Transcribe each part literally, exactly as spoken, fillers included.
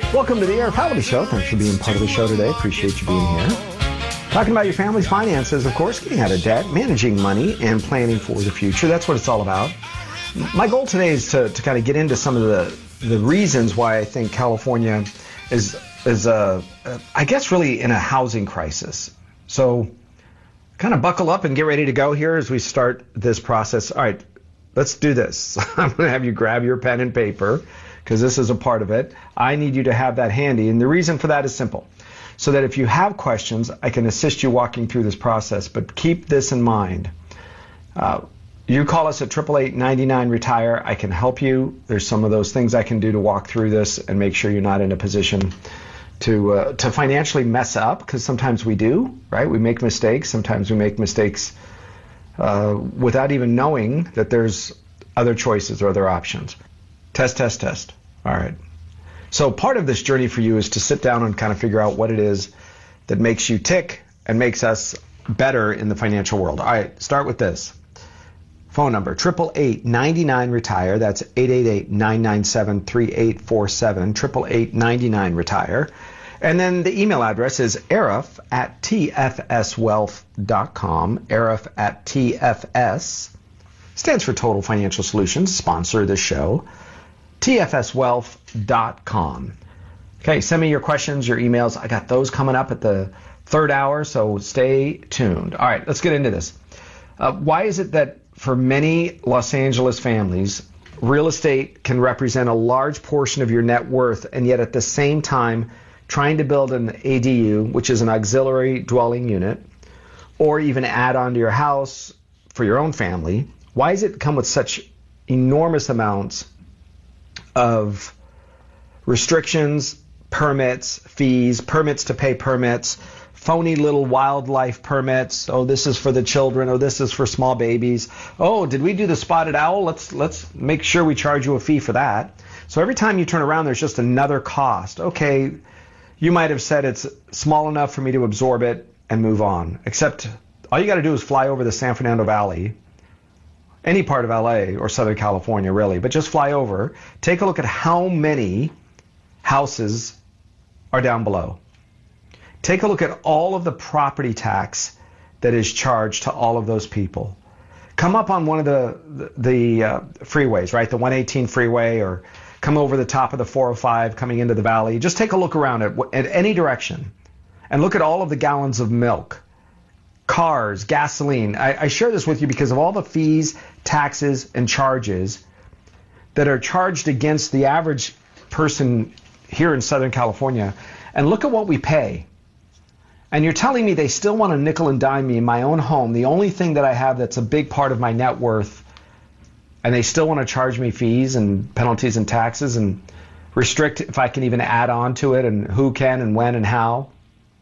Welcome to the Eric Halaby Show. Thanks for being part of the show today. Appreciate you being here. Talking about your family's finances, of course, getting out of debt, managing money, and planning for the future. That's what it's all about. My goal today is to, to kind of get into some of the, the reasons why I think California is, is uh, uh, I guess, really in a housing crisis. So kind of buckle up and get ready to go here as we start this process. All right, let's do this. I'm going to have you grab your pen and paper, because this is a part of it. I need you to have that handy. And the reason for that is simple. So that if you have questions, I can assist you walking through this process. But keep this in mind. Uh, you call us at eight eight eight, nine nine, retire. I can help you. There's some of those things I can do to walk through this and make sure you're not in a position to uh, to financially mess up, because sometimes we do, right? We make mistakes. Sometimes we make mistakes uh, without even knowing that there's other choices or other options. Test, test, test. All right. So part of this journey for you is to sit down and kind of figure out what it is that makes you tick and makes us better in the financial world. All right, start with this. Phone number, eight eight eight, nine nine, retire. That's eight eight eight, nine nine seven, three eight four seven, eight eight eight, nine nine, retire. And then the email address is arif at t f s wealth dot com. arif at t f s stands for Total Financial Solutions, sponsor the show. t f s wealth dot com. Okay, send me your questions, your emails. I got those coming up at the third hour, so stay tuned. All right, let's get into this. Uh, why is it that for many Los Angeles families, real estate can represent a large portion of your net worth, and yet at the same time, trying to build an A D U, which is an auxiliary dwelling unit, or even add on to your house for your own family, why does it come with such enormous amounts of restrictions, permits, fees, permits to pay permits, phony little wildlife permits? Oh, this is for the children. Oh, this is for small babies. Oh, did we do the spotted owl? Let's let's make sure we charge you a fee for that. So every time you turn around, there's just another cost. Okay, you might have said it's small enough for me to absorb it and move on. Except all you got to do is fly over the San Fernando Valley, any part of L A or Southern California, really, but just fly over. Take a look at how many houses are down below. Take a look at all of the property tax that is charged to all of those people. Come up on one of the the, the uh, freeways, right? The one eighteen freeway, or come over the top of the four oh five coming into the valley. Just take a look around at, at any direction and look at all of the gallons of milk, cars, gasoline. I, I share this with you because of all the fees, taxes, and charges that are charged against the average person here in Southern California. And look at what we pay. And you're telling me they still want to nickel and dime me in my own home, the only thing that I have that's a big part of my net worth, and they still want to charge me fees and penalties and taxes and restrict if I can even add on to it, and who can and when and how.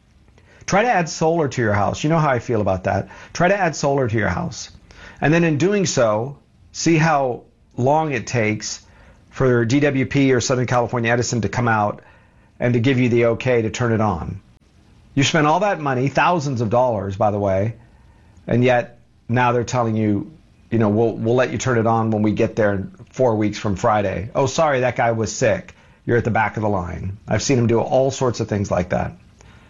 Try to add solar to your house. You know how I feel about that. Try to add solar to your house. And then in doing so, see how long it takes for D W P or Southern California Edison to come out and to give you the okay to turn it on. You spent all that money, thousands of dollars, by the way, and yet now they're telling you, you know, we'll we'll let you turn it on when we get there in four weeks from Friday. Oh, sorry, that guy was sick. You're at the back of the line. I've seen him do all sorts of things like that.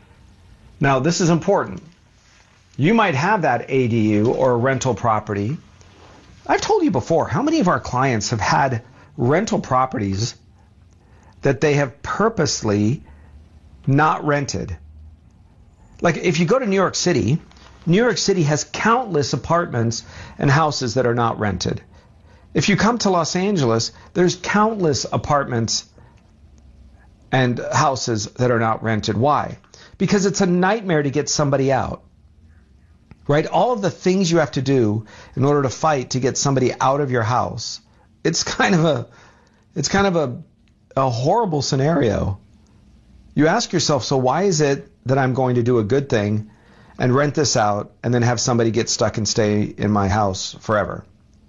Now, this is important. You might have that A D U or a rental property. I've told you before, how many of our clients have had rental properties that they have purposely not rented? Like if you go to New York City, New York City has countless apartments and houses that are not rented. If you come to Los Angeles, there's countless apartments and houses that are not rented. Why? Because it's a nightmare to get somebody out, right? All of the things you have to do in order to fight to get somebody out of your house. It's kind of a, it's kind of a, a horrible scenario. You ask yourself, so why is it that I'm going to do a good thing and rent this out and then have somebody get stuck and stay in my house forever?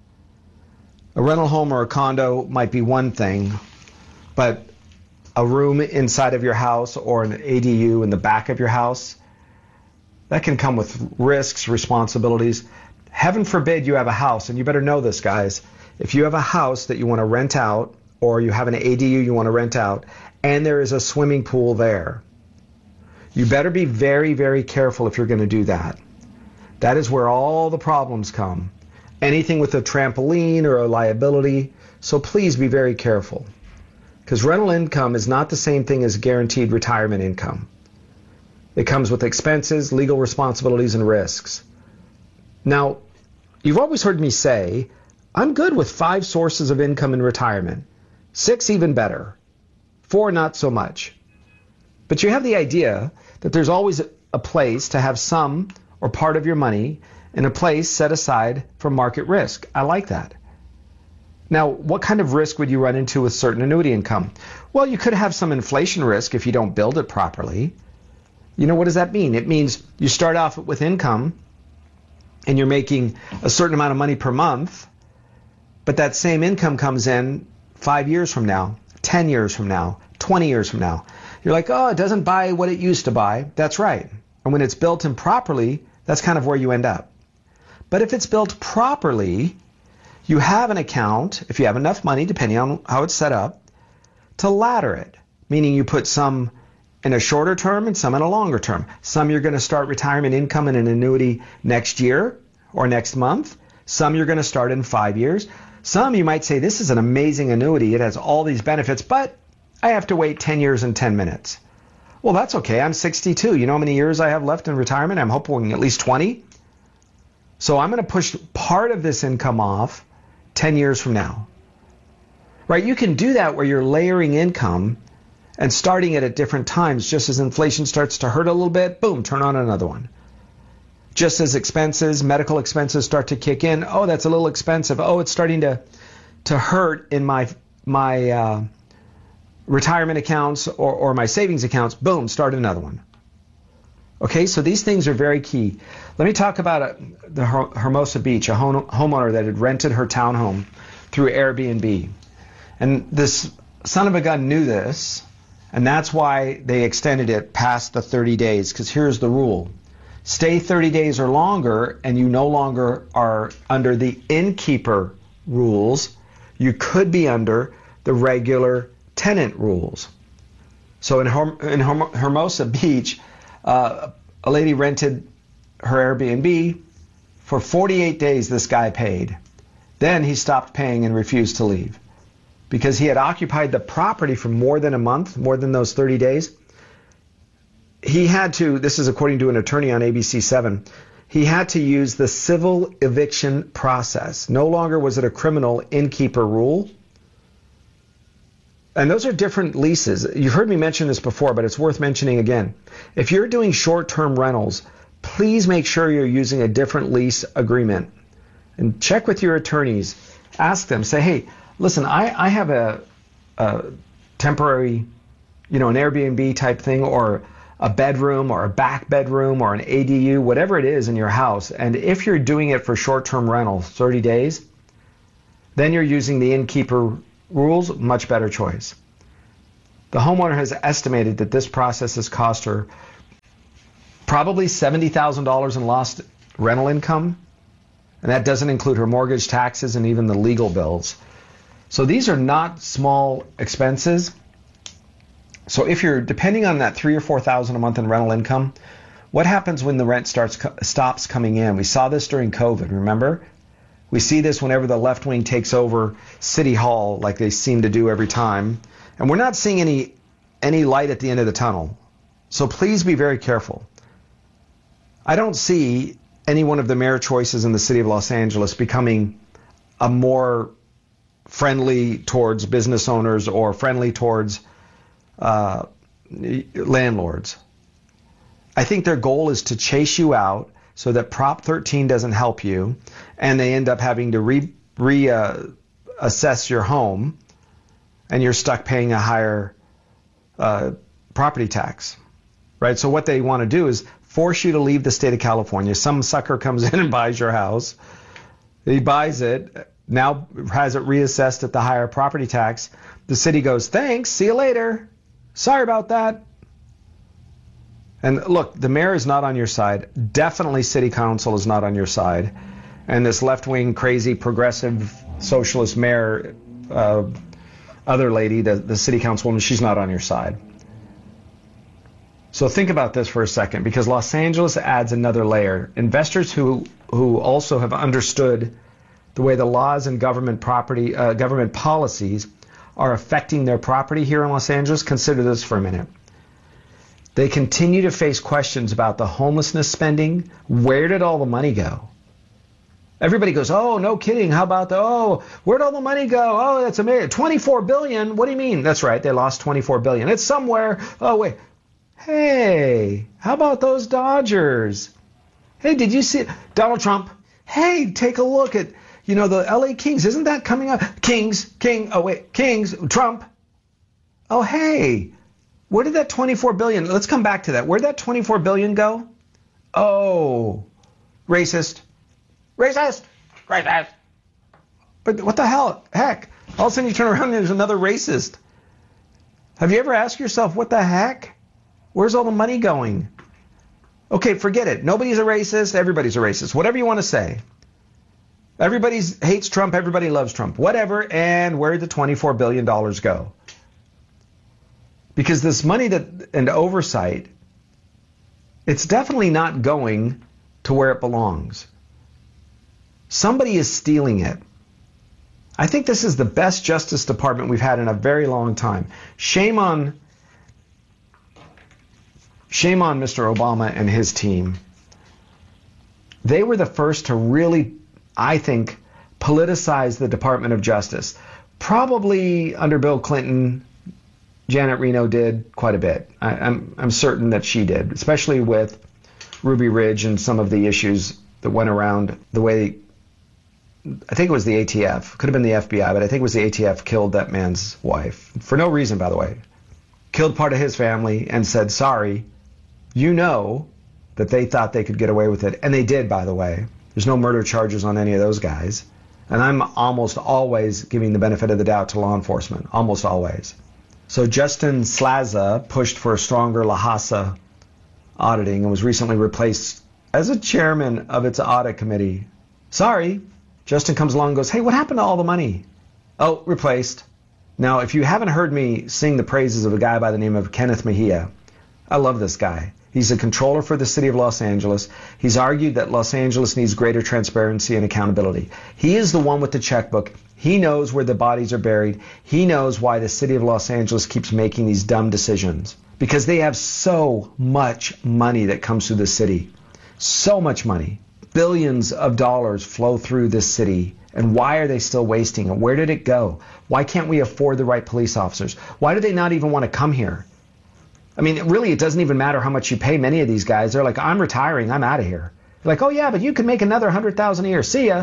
A rental home or a condo might be one thing, but a room inside of your house or an A D U in the back of your house, that can come with risks, responsibilities. Heaven forbid you have a house, and you better know this, guys. If you have a house that you want to rent out, or you have an A D U you want to rent out, and there is a swimming pool there. You better be very, very careful if you're going to do that. That is where all the problems come. Anything with a trampoline or a liability. So please be very careful. Because rental income is not the same thing as guaranteed retirement income. It comes with expenses, legal responsibilities, and risks. Now, you've always heard me say, I'm good with five sources of income in retirement. Six even better. Four not so much. But you have the idea that there's always a place to have some or part of your money in a place set aside for market risk. I like that. Now, what kind of risk would you run into with certain annuity income? Well, you could have some inflation risk if you don't build it properly. You know, what does that mean? It means you start off with income and you're making a certain amount of money per month, but that same income comes in five years from now, ten years from now, twenty years from now. You're like, oh, it doesn't buy what it used to buy. That's right. And when it's built in properly, that's kind of where you end up. But if it's built properly, you have an account, if you have enough money, depending on how it's set up, to ladder it, meaning you put some in a shorter term and some in a longer term. Some you're going to start retirement income in an annuity next year or next month. Some you're going to start in five years. Some you might say, this is an amazing annuity. It has all these benefits, but I have to wait ten years and ten minutes. Well, that's okay. I'm sixty-two. You know how many years I have left in retirement? I'm hoping at least twenty. So I'm going to push part of this income off ten years from now. Right? You can do that where you're layering income and starting it at different times. Just as inflation starts to hurt a little bit, boom, turn on another one. Just as expenses, medical expenses start to kick in, oh, that's a little expensive. Oh, it's starting to to hurt in my my uh, retirement accounts or, or my savings accounts, boom, start another one. Okay, so these things are very key. Let me talk about uh, the Her- Hermosa Beach, a home- homeowner that had rented her townhome through Airbnb. And this son of a gun knew this, and that's why they extended it past the thirty days, because here's the rule. Stay thirty days or longer, and you no longer are under the innkeeper rules. You could be under the regular tenant rules. So in, Herm- in Herm- Hermosa Beach, uh, a lady rented her Airbnb. For forty-eight days, this guy paid. Then he stopped paying and refused to leave because he had occupied the property for more than a month, more than those thirty days. He had to, this is according to an attorney on A B C seven, he had to use the civil eviction process. No longer was it a criminal innkeeper rule. And those are different leases. You've heard me mention this before, but it's worth mentioning again. If you're doing short-term rentals, please make sure you're using a different lease agreement. And check with your attorneys. Ask them, say, hey, listen, I, I have a, a temporary, you know, an Airbnb type thing, or a bedroom or a back bedroom or an A D U, whatever it is in your house. And if you're doing it for short-term rental, thirty days, then you're using the innkeeper rules, much better choice. The homeowner has estimated that this process has cost her probably seventy thousand dollars in lost rental income. And that doesn't include her mortgage, taxes, and even the legal bills. So these are not small expenses. So if you're depending on that three or four thousand a month in rental income, what happens when the rent starts stops coming in? We saw this during COVID, remember? We see this whenever the left wing takes over City Hall, like they seem to do every time. And we're not seeing any any light at the end of the tunnel. So please be very careful. I don't see any one of the mayor choices in the city of Los Angeles becoming a more friendly towards business owners or friendly towards uh, landlords. I think their goal is to chase you out so that Prop thirteen doesn't help you, and they end up having to re, re uh, assess your home, and you're stuck paying a higher uh, property tax, right? So what they want to do is force you to leave the state of California. Some sucker comes in and buys your house. He buys it, now has it reassessed at the higher property tax. The city goes, thanks, see you later. Sorry about that. And look, the mayor is not on your side. Definitely city council is not on your side. And this left-wing, crazy, progressive, socialist mayor, uh, other lady, the, the city councilwoman, she's not on your side. So think about this for a second, because Los Angeles adds another layer. Investors who who also have understood the way the laws and government property, uh, government policies are affecting their property here in Los Angeles, consider this for a minute. They continue to face questions about the homelessness spending. Where did all the money go? Everybody goes, oh, no kidding. How about the, oh, where'd all the money go? Oh, that's amazing. twenty-four billion dollars. What do you mean? That's right. They lost twenty-four billion dollars. It's somewhere. Oh, wait. Hey, how about those Dodgers? Hey, did you see Donald Trump? Hey, take a look at, you know, the L A Kings. Isn't that coming up? Kings, King, oh, wait, Kings, Trump. Oh, hey, where did that twenty-four billion dollars, let's come back to that. Where'd that twenty-four billion dollars go? Oh, racist. Racist. Racist. But what the hell? Heck, all of a sudden you turn around and there's another racist. Have you ever asked yourself, what the heck? Where's all the money going? Okay, forget it. Nobody's a racist. Everybody's a racist. Whatever you want to say. Everybody hates Trump. Everybody loves Trump. Whatever. And where did the twenty-four billion dollars go? Because this money that and oversight, it's definitely not going to where it belongs. Somebody is stealing it. I think this is the best Justice Department we've had in a very long time. Shame on Shame on Mister Obama and his team. They were the first to really, I think, politicize the Department of Justice. Probably under Bill Clinton, Janet Reno did quite a bit. I, I'm, I'm certain that she did, especially with Ruby Ridge and some of the issues that went around the way, I think it was the A T F, could have been the F B I, but I think it was the A T F killed that man's wife. For no reason, by the way. Killed part of his family and said, sorry, you know that they thought they could get away with it. And they did, by the way. There's no murder charges on any of those guys. And I'm almost always giving the benefit of the doubt to law enforcement. Almost always. So Justin Slaza pushed for a stronger Lhasa auditing and was recently replaced as a chairman of its audit committee. Sorry. Justin comes along and goes, hey, what happened to all the money? Oh, replaced. Now, if you haven't heard me sing the praises of a guy by the name of Kenneth Mejia, I love this guy. He's a controller for the city of Los Angeles. He's argued that Los Angeles needs greater transparency and accountability. He is the one with the checkbook. He knows where the bodies are buried. He knows why the city of Los Angeles keeps making these dumb decisions. Because they have so much money that comes through the city. So much money. Billions of dollars flow through this city. And why are they still wasting it? Where did it go? Why can't we afford the right police officers? Why do they not even want to come here? I mean, really, it doesn't even matter how much you pay many of these guys. They're like, I'm retiring. I'm out of here. They're like, oh, yeah, but you can make another one hundred thousand dollars a year. See ya.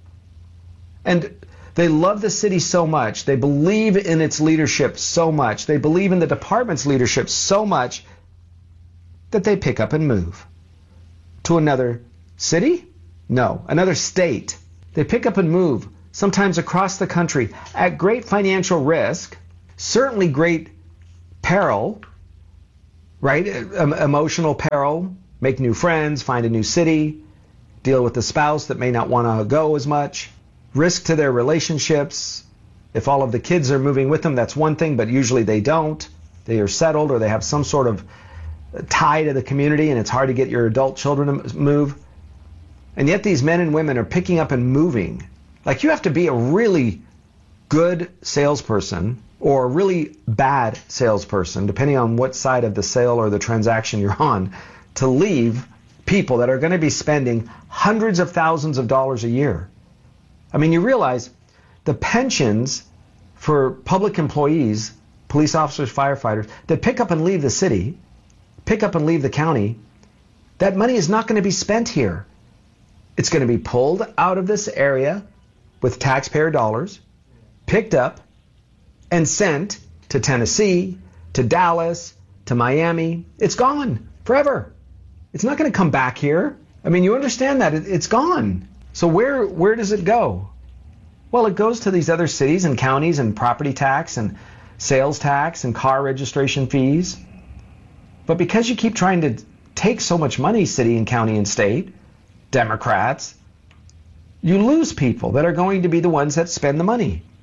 And they love the city so much. They believe in its leadership so much. They believe in the department's leadership so much that they pick up and move to another city? No, another state. They pick up and move, sometimes across the country, at great financial risk, certainly great peril, right? Um, emotional peril, make new friends, find a new city, deal with the spouse that may not want to go as much, risk to their relationships. If all of the kids are moving with them, that's one thing, but usually they don't. They are settled or they have some sort of tie to the community and it's hard to get your adult children to move. And yet these men and women are picking up and moving. Like you have to be a really good salesperson or a really bad salesperson, depending on what side of the sale or the transaction you're on, to leave people that are going to be spending hundreds of thousands of dollars a year. I mean, you realize the pensions for public employees, police officers, firefighters, that pick up and leave the city, pick up and leave the county, that money is not going to be spent here. It's going to be pulled out of this area with taxpayer dollars, picked up, and sent to Tennessee, to Dallas, to Miami. It's gone forever. It's not going to come back here. I mean, you understand that. It's gone. So where where does it go? Well, it goes to these other cities and counties and property tax and sales tax and car registration fees. But because you keep trying to take so much money, city and county and state, Democrats, you lose people that are going to be the ones that spend the money.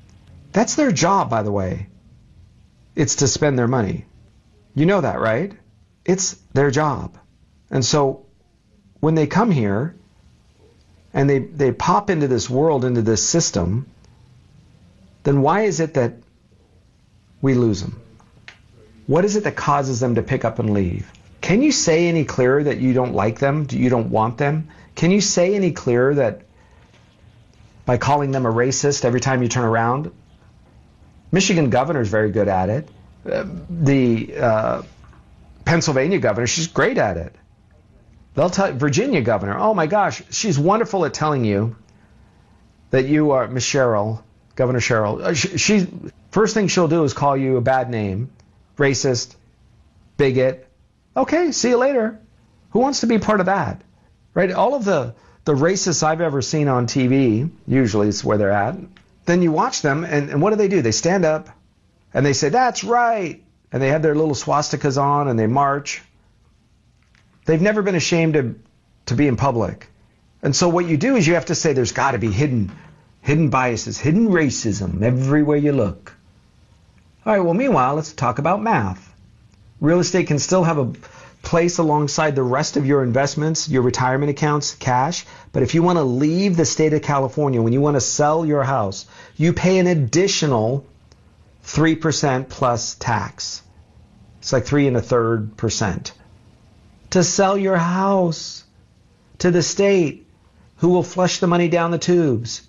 That's their job, by the way. It's to spend their money. You know that, right? It's their job. And so when they come here and they, they pop into this world, into this system, then why is it that we lose them? What is it that causes them to pick up and leave? Can you say any clearer that you don't like them? You don't want them? Can you say any clearer that by calling them a racist every time you turn around? Michigan governor is very good at it. Uh, the uh, Pennsylvania governor, she's great at it. They'll tell Virginia governor, oh my gosh, she's wonderful at telling you that you are Miss Cheryl, Governor Cheryl. Uh, she, she's first thing she'll do is call you a bad name, racist, bigot. Okay, see you later. Who wants to be part of that? Right? All of the the racists I've ever seen on T V, usually it's where they're at. Then you watch them, and, and what do they do? They stand up, and they say, that's right. And they have their little swastikas on, and they march. They've never been ashamed to, to be in public. And so what you do is you have to say there's got to be hidden, hidden biases, hidden racism everywhere you look. All right, well, meanwhile, let's talk about math. Real estate can still have a place alongside the rest of your investments, your retirement accounts, cash. But if you want to leave the state of California, when you want to sell your house, you pay an additional three percent plus tax. It's like three and a third percent. To sell your house to the state, who will flush the money down the tubes.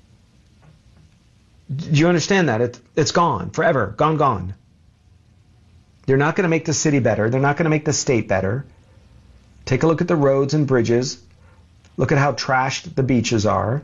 Do you understand that? It, it's gone forever. Gone, gone. They're not going to make the city better. They're not going to make the state better. Take a look at the roads and bridges. Look at how trashed the beaches are.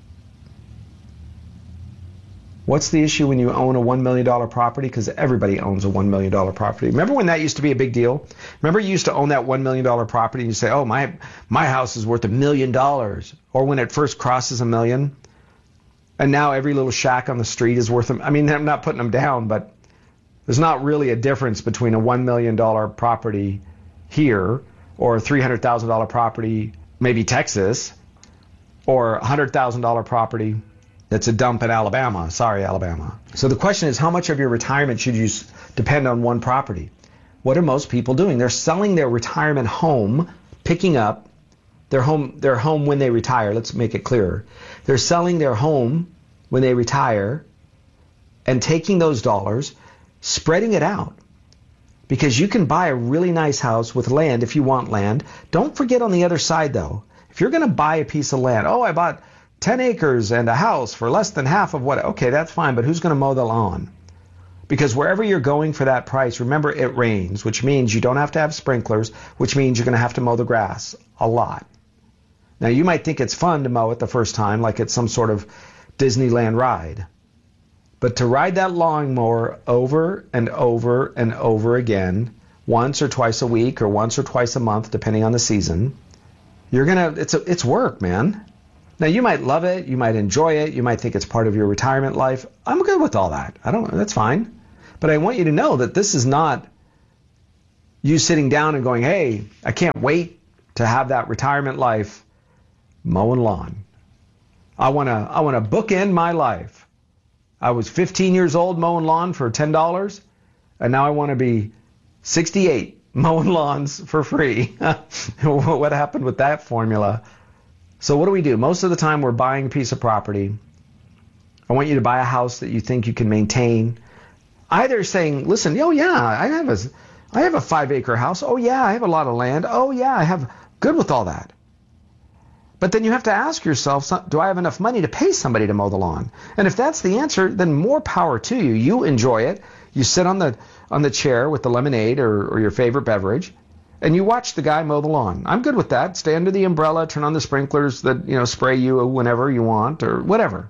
What's the issue when you own a one million dollars property? Because everybody owns a one million dollars property. Remember when that used to be a big deal? Remember you used to own that one million dollars property and you say, oh, my my house is worth a million dollars. Or when it first crosses a million. And now every little shack on the street is worth, I mean, I'm not putting them down, but there's not really a difference between a one million dollars property here or a three hundred thousand dollars property, maybe Texas, or a one hundred thousand dollars property that's a dump in Alabama. Sorry, Alabama. So the question is, how much of your retirement should you depend on one property? What are most people doing? They're selling their retirement home, picking up their home, their home when they retire. Let's make it clearer. They're selling their home when they retire and taking those dollars, spreading it out. Because you can buy a really nice house with land if you want land. Don't forget on the other side, though. If you're going to buy a piece of land, oh, I bought ten acres and a house for less than half of what, okay, that's fine, but who's going to mow the lawn? Because wherever you're going for that price, remember it rains, which means you don't have to have sprinklers, which means you're going to have to mow the grass a lot. Now, you might think it's fun to mow it the first time, like it's some sort of Disneyland ride. But to ride that lawnmower over and over and over again, once or twice a week or once or twice a month, depending on the season, you're going to, it's a, it's work, man. Now, you might love it, you might enjoy it, you might think it's part of your retirement life. I'm good with all that. I don't, that's fine. But I want you to know that this is not you sitting down and going, hey, I can't wait to have that retirement life mowing lawn. I want to I want to bookend my life. I was fifteen years old mowing lawn for ten dollars, and now I want to be sixty-eight mowing lawns for free. What happened with that formula? So what do we do? Most of the time we're buying a piece of property. I want you to buy a house that you think you can maintain. Either saying, listen, oh yeah, I have a, I have a five acre house. Oh yeah, I have a lot of land. Oh yeah, I have, good with all that. But then you have to ask yourself, do I have enough money to pay somebody to mow the lawn? And if that's the answer, then more power to you. You enjoy it. You sit on the on the chair with the lemonade or, or your favorite beverage, and you watch the guy mow the lawn. I'm good with that. Stay under the umbrella, turn on the sprinklers that, you know, spray you whenever you want or whatever.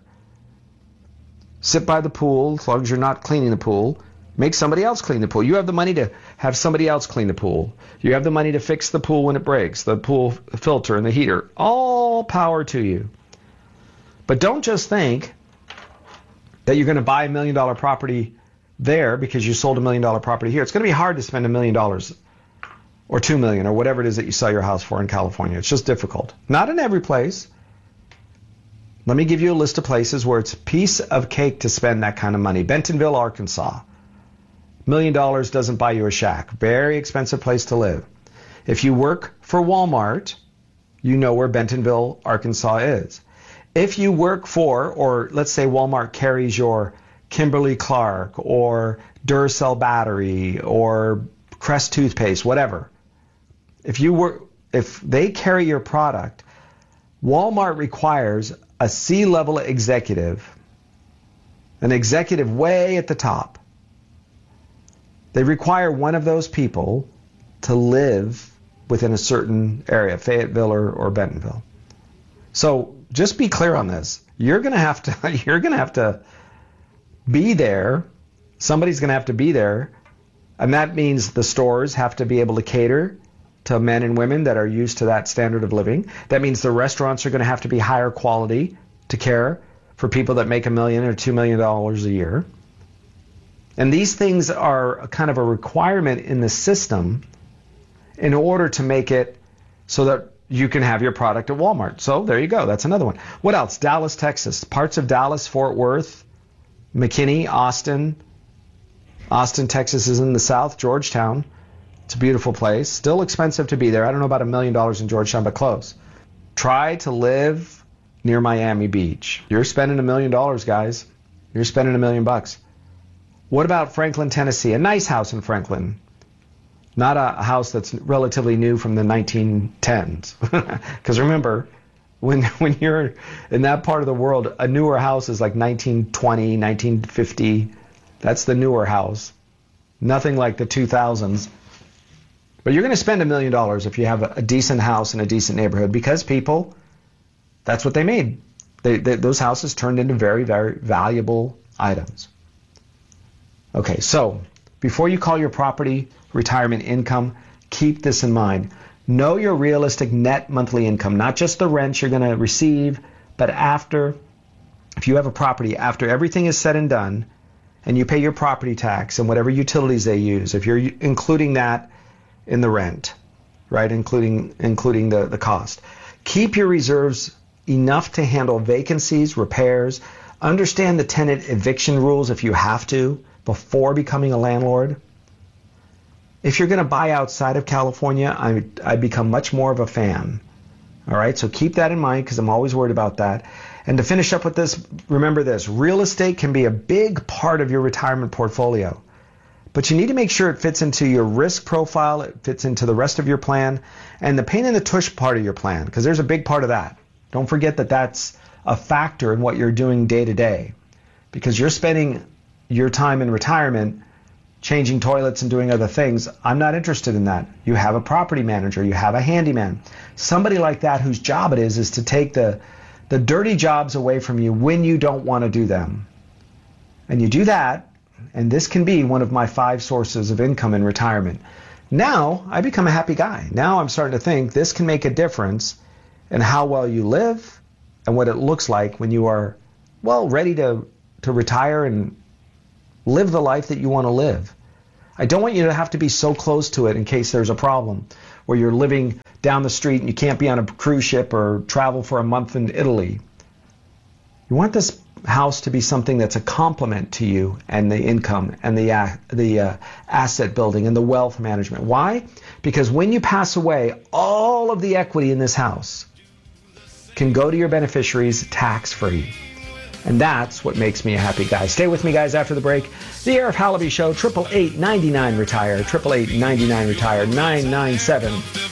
Sit by the pool as long as you're not cleaning the pool. Make somebody else clean the pool. You have the money to have somebody else clean the pool. You have the money to fix the pool when it breaks, the pool filter and the heater. All power to you. But don't just think that you're going to buy a million dollar property there because you sold a million dollar property here. It's going to be hard to spend a million dollars or two million or whatever it is that you sell your house for in California. It's just difficult. Not in every place. Let me give you a list of places where it's a piece of cake to spend that kind of money. Bentonville, Arkansas. Million dollars doesn't buy you a shack. Very expensive place to live. If you work for Walmart, you know where Bentonville, Arkansas is. If you work for, or let's say Walmart carries your Kimberly-Clark or Duracell battery or Crest toothpaste, whatever. If you work, if they carry your product, Walmart requires a C-level executive, an executive way at the top. They require one of those people to live within a certain area, Fayetteville or, or Bentonville. So just be clear on this. You're gonna have to you're gonna have to be there. Somebody's gonna have to be there, and that means the stores have to be able to cater to men and women that are used to that standard of living. That means the restaurants are going to have to be higher quality to care for people that make a million or two million dollars a year. And these things are kind of a requirement in the system in order to make it so that you can have your product at Walmart. So there you go. That's another one. What else? Dallas, Texas. Parts of Dallas, Fort Worth, McKinney, Austin. Austin, Texas is in the south. Georgetown. It's a beautiful place. Still expensive to be there. I don't know about a million dollars in Georgetown, but close. Try to live near Miami Beach. You're spending a million dollars, guys. You're spending a million bucks. What about Franklin, Tennessee? A nice house in Franklin. Not a house that's relatively new from the nineteen tens. Because remember, when when you're in that part of the world, a newer house is like nineteen twenty, nineteen fifty. That's the newer house. Nothing like the two thousands. But you're going to spend a million dollars if you have a, a decent house in a decent neighborhood, because people, that's what they made. They, they, those houses turned into very, very valuable items. Okay, so before you call your property retirement income, keep this in mind. Know your realistic net monthly income, not just the rent you're going to receive, but after, if you have a property, after everything is said and done, and you pay your property tax and whatever utilities they use, if you're including that in the rent, right, including including the, the cost. Keep your reserves enough to handle vacancies, repairs. Understand the tenant eviction rules if you have to before becoming a landlord. If you're going to buy outside of California, I, I become much more of a fan. All right, so keep that in mind because I'm always worried about that. And to finish up with this, remember this, real estate can be a big part of your retirement portfolio. But you need to make sure it fits into your risk profile, it fits into the rest of your plan, and the pain in the tush part of your plan, because there's a big part of that. Don't forget that that's a factor in what you're doing day to day, because you're spending your time in retirement changing toilets and doing other things. I'm not interested in that. You have a property manager, you have a handyman, somebody like that whose job it is is to take the, the dirty jobs away from you when you don't want to do them. And you do that, and this can be one of my five sources of income in retirement. Now, I become a happy guy. Now I'm starting to think this can make a difference in how well you live and what it looks like when you are, well, ready to, to retire and live the life that you want to live. I don't want you to have to be so close to it in case there's a problem where you're living down the street and you can't be on a cruise ship or travel for a month in Italy. You want this house to be something that's a complement to you and the income and the uh, the uh, asset building and the wealth management. Why? Because when you pass away, all of the equity in this house can go to your beneficiaries tax-free. And that's what makes me a happy guy. Stay with me, guys, after the break. The Arif Halaby Show, eight eight eight, nine nine, retire, eight eight eight, nine nine, retire, nine nine seven